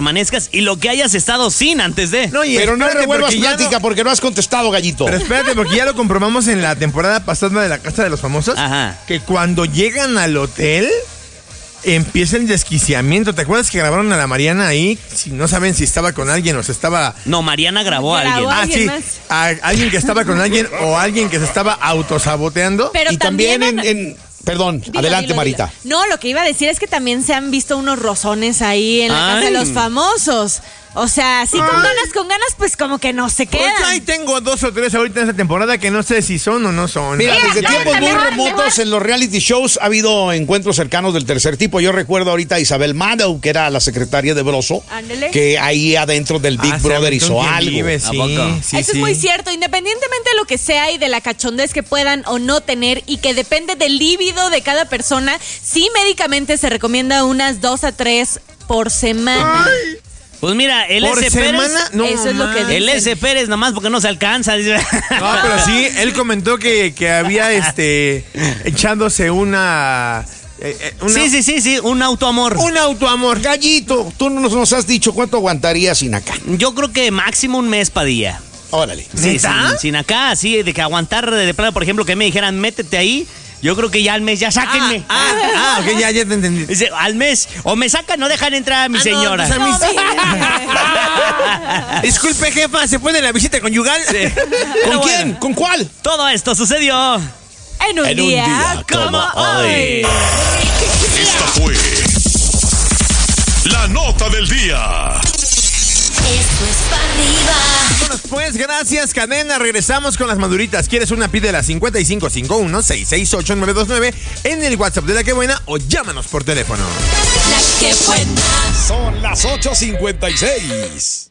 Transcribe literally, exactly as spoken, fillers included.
amanezcas y lo que hayas estado sin antes de. No, y Pero no revuelvas plática no... porque no has contestado, gallito. Pero espérate, porque ya lo comprobamos en la temporada pasada de La Casa de los Famosos. Ajá. Que cuando llegan al hotel, empieza el desquiciamiento. ¿Te acuerdas que grabaron a la Mariana ahí? Si no saben si estaba con alguien o se estaba... No, Mariana grabó a Grabó alguien. a- Ah, ¿Alguien sí. más? A alguien que estaba con alguien o alguien que se estaba autosaboteando. Pero y también, en, han- en... Perdón, Dilo, adelante, dilo, Marita. dilo. No, lo que iba a decir es que también se han visto unos rozones ahí en la Ay. casa de los famosos. O sea, sí, con Ay. ganas, con ganas, pues como que no se Pues quedan. ahí tengo dos o tres ahorita en esta temporada que no sé si son o no son. Mira, Mira, desde ya, tiempos ya, muy mejor, remotos mejor. en los reality shows ha habido encuentros cercanos del tercer tipo. Yo recuerdo ahorita a Isabel Mado, que era la secretaria de Broso, Ándele. que ahí adentro del Big Ah, se Brother aventó hizo un quien algo. vive, ¿A sí, poco? sí, Eso sí. es muy cierto, independientemente de lo que sea y de la cachondez que puedan o no tener y que depende del líbido de cada persona, sí médicamente se recomienda unas dos a tres por semana. Pues mira, el ¿Por S. semana? Pérez. No, Eso es lo que man. El dicen. S. Pérez nomás porque no se alcanza. dice. No, pero sí, él comentó que, que había este echándose una, eh, eh, una Sí, sí, sí, sí, un autoamor. un autoamor. Gallito, tú no nos, nos has dicho cuánto aguantarías sin acá. Yo creo que máximo un mes, Padilla. Órale. Sí, ¿Neta? sin, sin acá, así, de que aguantar de plano, por ejemplo, que me dijeran, métete ahí. Yo creo que ya al mes, ya sáquenme. Ah, ah, ah, ok, ya, ya te entendí. Dice, al mes, o me sacan, no dejan entrar a mi Ah, no, señora. pues a mí No, sí. mira. Disculpe, jefa, ¿se puede la visita conyugal? ¿Con Pero quién? bueno, ¿Con cuál? todo esto sucedió. En un, En un día, día como, como hoy. Esta fue la nota del día. Esto es para arriba. Vámonos pues, gracias, cadena. Regresamos con las maduritas. ¿Quieres una? Pídela cincuenta y cinco cincuenta y uno, seiscientos sesenta y ocho, nueve dos nueve en el WhatsApp de La Que Buena o llámanos por teléfono. La que buena. Son las ocho cincuenta y seis.